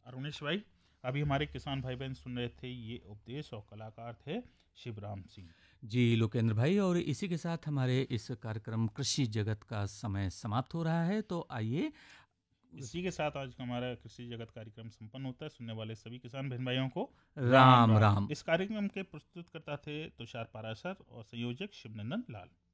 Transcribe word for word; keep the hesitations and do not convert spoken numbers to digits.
अरुणेश भाई, अभी हमारे किसान भाई बहन सुन रहे थे ये उपदेश और कलाकार थे शिवराम सिंह। जी लोकेंद्र भाई, और इसी के साथ हमारे इस कार्यक्रम कृषि जगत का समय समाप्त हो रहा है। तो आइए इसी के साथ आज का हमारा कृषि जगत कार्यक्रम संपन्न होता है। सुनने वाले सभी किसान बहन भाइयों को राम राम राम। राम। इस कार्यक्रम के प्रस्तुत करता थे तुषार पाराशर और संयोजक शिवनंदन लाल।